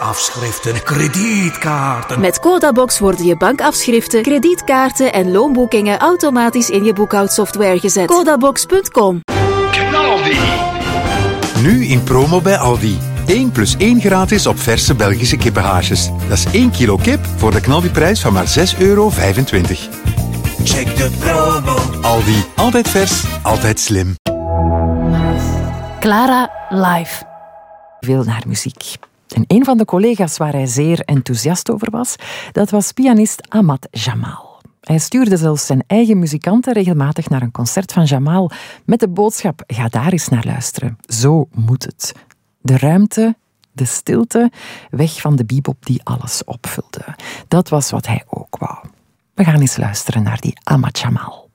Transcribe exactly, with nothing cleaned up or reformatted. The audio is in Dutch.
bankafschriften, kredietkaarten. Met Codabox worden je bankafschriften, kredietkaarten en loonboekingen automatisch in je boekhoudsoftware gezet. Codabox punt com. Knaldi. Nu in promo bij Aldi. één plus één gratis op verse Belgische kippenhaasjes. Dat is één kilo kip voor de knaldiprijs van maar zes euro vijfentwintig. Check de promo. Aldi, altijd vers, altijd slim. Clara live. Veel naar muziek. En een van de collega's waar hij zeer enthousiast over was, dat was pianist Ahmad Jamal. Hij stuurde zelfs zijn eigen muzikanten regelmatig naar een concert van Jamal met de boodschap: ga daar eens naar luisteren. Zo moet het. De ruimte, de stilte, weg van de bebop die alles opvulde. Dat was wat hij ook wou. We gaan eens luisteren naar die Ahmad Jamal.